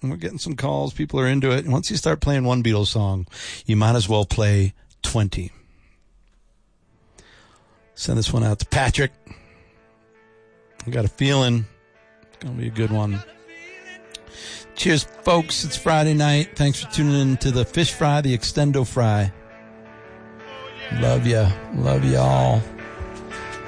And we're getting some calls. People are into it. And once you start playing one Beatles song, you might as well play 20. Send this one out to Patrick. I got a feeling it's going to be a good one. Cheers, folks. It's Friday night. Thanks for tuning in to the Fish Fry, the Extendo Fry. Love ya. Love y'all.